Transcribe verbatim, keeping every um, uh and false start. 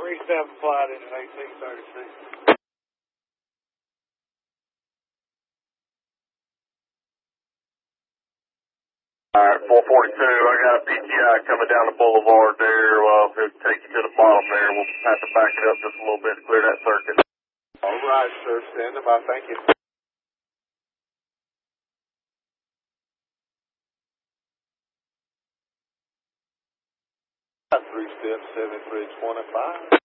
three seven flight in an eighteen thirty-six. Alright, four forty-two, I got a P T I coming down the boulevard there. Well, it'll take you to the bottom there. We'll have to back it up just a little bit to clear that circuit. All right, sir. Standing by. Thank you. Three steps, seven three twenty-five.